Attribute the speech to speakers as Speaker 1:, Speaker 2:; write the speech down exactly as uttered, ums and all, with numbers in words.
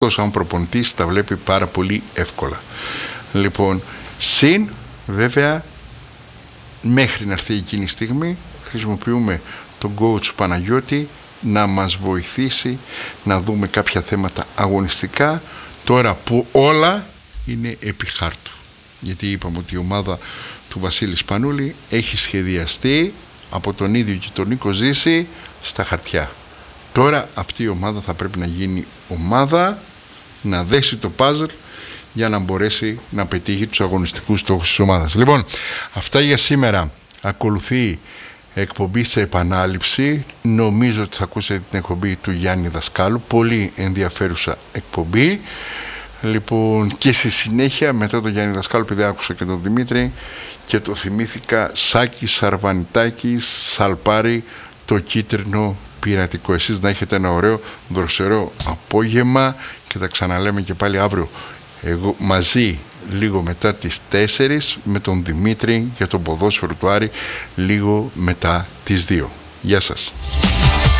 Speaker 1: τόσο αν προπονητής τα βλέπει πάρα πολύ εύκολα. Λοιπόν, συν βέβαια μέχρι να έρθει εκείνη η στιγμή χρησιμοποιούμε τον coach Παναγιώτη να μας βοηθήσει να δούμε κάποια θέματα αγωνιστικά τώρα που όλα είναι επί χάρτου, γιατί είπαμε ότι η ομάδα του Βασίλη Σπανούλη έχει σχεδιαστεί από τον ίδιο και τον Νίκο Ζήση στα χαρτιά. Τώρα αυτή η ομάδα θα πρέπει να γίνει ομάδα, να δέσει το puzzle για να μπορέσει να πετύχει τους αγωνιστικούς στόχους της ομάδας. Λοιπόν, αυτά για σήμερα. Ακολουθεί εκπομπή σε επανάληψη. Νομίζω ότι θα ακούσετε την εκπομπή του Γιάννη Δασκάλου. Πολύ ενδιαφέρουσα εκπομπή. Λοιπόν, και στη συνέχεια μετά τον Γιάννη Δασκάλου, επειδή άκουσα και τον Δημήτρη και το θυμήθηκα, Σάκη Σαρβανιτάκη, Σαλπάρι, το κίτρινο πειρατικό. Εσείς να έχετε ένα ωραίο δροσερό απόγευμα και τα ξαναλέμε και πάλι αύριο εγώ μαζί λίγο μετά τις τέσσερις με τον Δημήτρη για τον ποδόσφαιρο του Άρη λίγο μετά τις δύο. Γεια σας.